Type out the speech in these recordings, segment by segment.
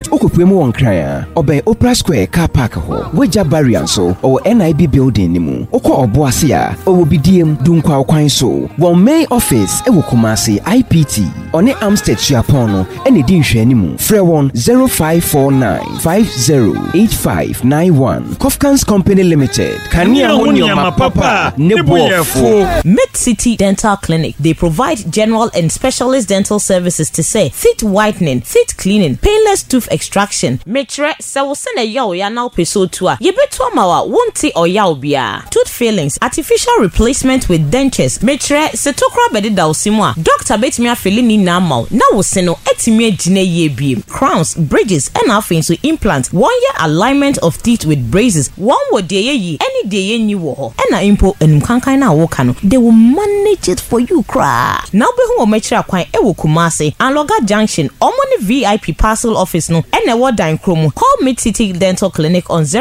Okopwemu Wankran, Obey Opera Square Car Park Ho, Weja Barrianso, or NIB building Nimu, Oko Oboasia, Obidium, Dunkwa Kwanso, one main office, Ewokumasi, IPT, One Amstead Chiapono, any Dinshe Nimu, Frewon 0549 508591, Kofkans Company Limited, Kania Hunyama Papa, Nebuafo. Mid-City Dental Clinic, they provide general and specialist dental services to say teeth whitening, teeth cleaning, painless tooth extraction. Metre se wo sene yaw ya na opeso tua. Ye beto amawa wonte o yaw bia. Tooth fillings, artificial replacement with dentures. Metre se tokra bedi da osimwa. Doctor betimi afili ni na amaw. Na wo seno etimi agine ye biem. Crowns, bridges, and afin so implant. 1 year alignment of teeth with braces. One wo de ye any day ye ni wo ho. Ena impo enumkankan na wo kano. They will manage it for you cra. Now be hu o metre akwan ewo Kumasi and Loga Junction. Omoni VIP parcel office no. Ene wo dan kromo. Call Mid-City Dental Clinic on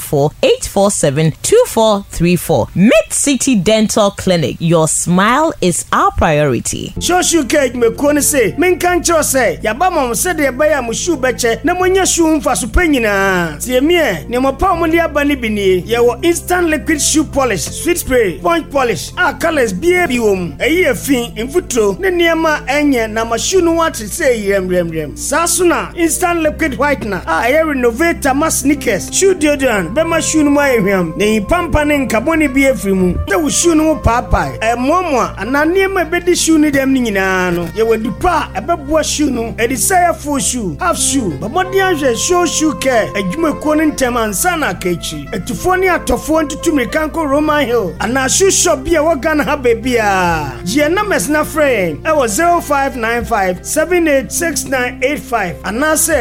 054-847-2434. Mid-City Dental Clinic. Your smile is our priority. Shoshu cake me kone say, men kan cho say, yaba mom say de baya mu shoe beche na monya shoe mfa so panyina. Tie me, ne mo pa mo dia bani bini. Ye wo instant liquid shoe polish, sweet spray, sponge polish. Colors bie bi wom. Eyi afin mfutro ne niema enye na ma shoe no wat say rem. Sasuna instant liquid whitener. Air renovator ma sneakers. Shoe deodorant be ma shoe no ma ehwam. Ne pampa ne nkaboni bi afrimu. Te wo shoe no papa. Momo ananie ma be di shoe ni dem ni nyina no. Ye we dupa e be boa shoe no. E di say full shoe, half shoe. But modi anhwe shoe care. Adwuma ko ne ntem ansa na kachi. Etufo ni atofo ntutu mekanko Roman Hill. Ana shoe shop bi e wo Ghana ha bebia. Je na mesna friend. E wo 0595 786985. Ana se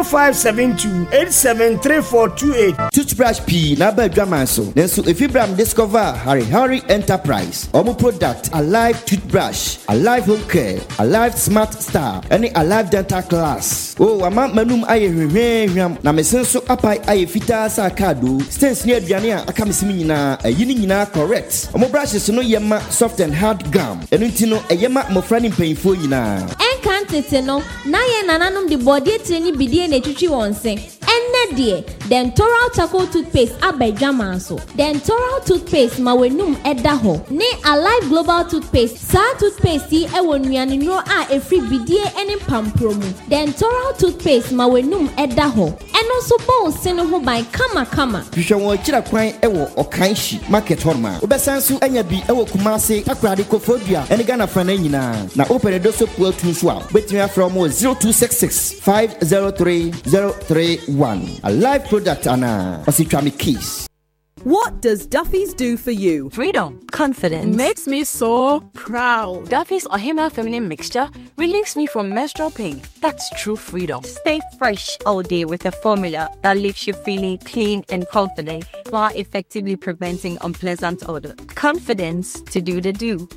0572873428. Toothbrush P na ba dwaman so. Nenso efibram discover Harry Enterprise. Omo product Alive toothbrush, Alive home care, Alive smart star, any Alive dental class. Oh, ama manum aye hwehwehwam na mesenso apai aye fita sa kado. Stance near aduane a aka mesimi nyina ayini nyina correct. Omo brushes no yema soft and hard gum. Enu ntino eyema mofra ni mpanyfo nyina. Enkantete no na ye nananom de body treni bidie na twitwi wonse. Enne de Dentoral Charcoal toothpaste abedwaman so. Dentoral toothpaste ma wenum eda ho. Ne Alive Global toothpaste sa toothpaste e wonuane no a efri bidie ene pampromu. Dentoral toothpaste ma wenum eda ho. Eno so bon sene ho ban kama. Hwehwe won kira kwan e wo Okanshi market horma. Obesansu anya bi e wo Kumasi Takrade Kofodua ene Ghana fa na nyina. Na open do so puo tun so a. Betimi afro mo 0266 503 031. A live product ana ositwami keys. What does Duffy's do for you? Freedom, confidence. Makes me so proud. Duffy's Ohima feminine mixture relieves me from menstrual pain. That's true freedom. Stay fresh all day with a formula that leaves you feeling clean and confident while effectively preventing unpleasant odor. Confidence to do the do.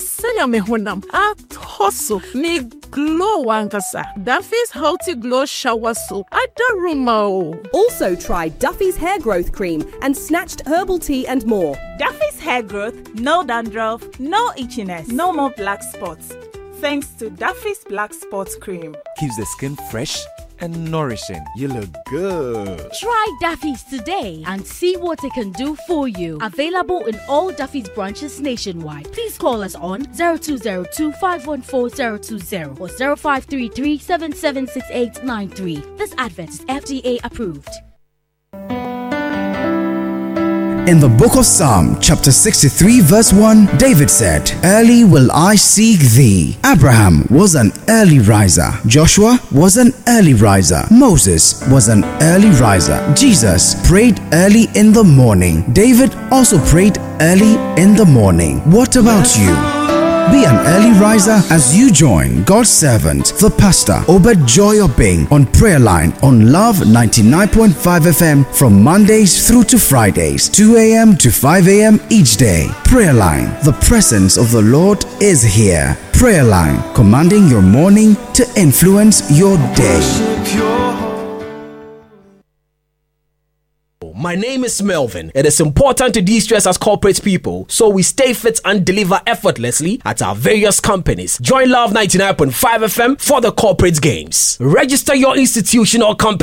Me glow wankasa. Duffy's Healthy Glow Shower Soap. Also try Duffy's Hair Growth Cream and Snatched Herbal Tea and more. Duffy's Hair Growth, no dandruff, no itchiness, no more black spots. Thanks to Duffy's Black Spots Cream. Keeps the skin fresh and nourishing. You look good. Try Duffy's today and see what it can do for you. Available in all Duffy's branches nationwide. Please call us on 0202-514-020 or 0533-776893. This advert is FDA approved. In the book of Psalm, chapter 63, verse 1, David said, "Early will I seek thee." Abraham was an early riser. Joshua was an early riser. Moses was an early riser. Jesus prayed early in the morning. David also prayed early in the morning. What about you? Be an early riser as you join God's servant, the pastor, Obed Joy Obeng, on Prayer Line on Love 99.5 FM from Mondays through to Fridays, 2 a.m. to 5 a.m. each day. Prayer Line, the presence of the Lord is here. Prayer Line, commanding your morning to influence your day. My name is Melvin. It is important to de-stress as corporate people, so we stay fit and deliver effortlessly at our various companies. Join Love 99.5 FM for the corporate games. Register your institution or company